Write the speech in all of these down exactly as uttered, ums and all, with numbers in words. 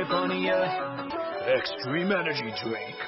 मैले पनि extreme energy drink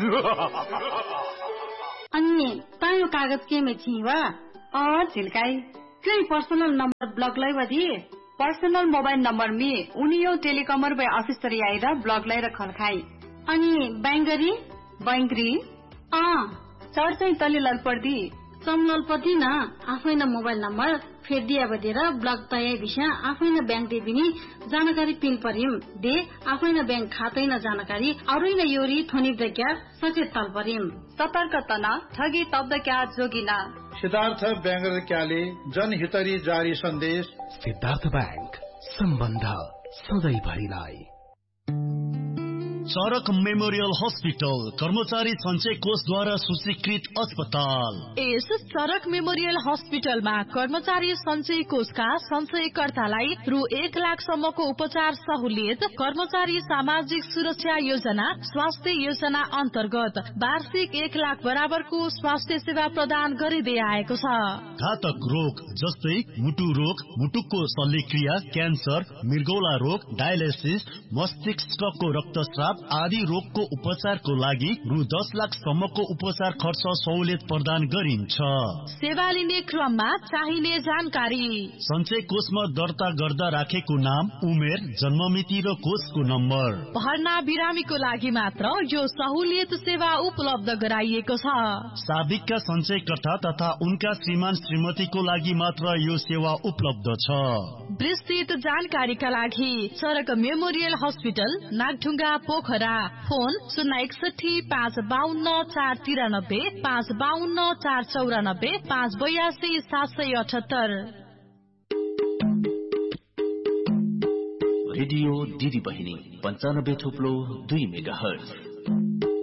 अन्य तायो कागज के में छीवा और झिलकाई कई पर्सनल नंबर ब्लॉक लाई वधी पर्सनल मोबाइल नंबर में उनियो टेलिकमर बे ऑफिस तरी आइरा ब्लॉक लाई रखल खाई अनि बैंगरी बैंगरी आ चढ चाहिँ तले ललपर्दी समललपति न आफै न मोबाइल नम्बर फेदिया बदेर ब्लक तय विषय आफै न बैंक दे बिनी जानकारी पिन परिम दे आफै न बैंक खातै न जानकारी अरु न योरी थोनी दक्या सचेत तल परिम सतर्क तना ठगी तब्द क्या जोगिना सिद्धार्थ बैंगर क्याले जनहितरी जारी सन्देश सिद्धार्थ बैंक सम्बन्ध सधैँ भरिलाई चरक मेमोरियल हॉस्पिटल कर्मचारी संचय कोषद्वारा सूचीकृत अस्पताल। यस चरक मेमोरियल हॉस्पिटलमा कर्मचारी संचय कोषका संचयकर्तालाई रु एक लाख सम्मको उपचार सहुलियत कर्मचारी सामाजिक सुरक्षा योजना स्वास्थ्य योजना अन्तर्गत वार्षिक एक लाख बराबरको स्वास्थ्य सेवा प्रदान गरिँदै आएको छ। घातक रोग जस्तै मुटु रोग, मुटुको शल्यक्रिया, क्यान्सर, मृगौला रोग, डायलिसिस, मस्तिष्कको रक्तस्राव आदि रोगको उपचारको लागि रु दस लाख सम्मको उपचार खर्च सहुलियत प्रदान गरिन्छ। सेवा लिने क्रममा चाहिने जानकारी संचय कोषमा दर्ता गर्दा राखेको नाम, उमेर, जन्ममिति र कोषको नम्बर। भर्ना बिरामीको लागि मात्र यो सहुलियत सेवा उपलब्ध गराइएको छ। साबिकका संचयकर्ता तथा उनका श्रीमान श्रीमतीको लागि मात्र यो सेवा उपलब्ध छ। विस्तृत जानकारीका लागि चरक memorial hospital Nagdhunga Pokhara phone शून्य एकसठी पाँच बाहन्न चार तिरानब्बे पाँच बाहन्न चार चौरानब्बे पाँच बयासी सात सय अठहत्तर। रेडियो दिदी बहिनी पंचानब्बे थुप्लो दुई मेगा हर्ज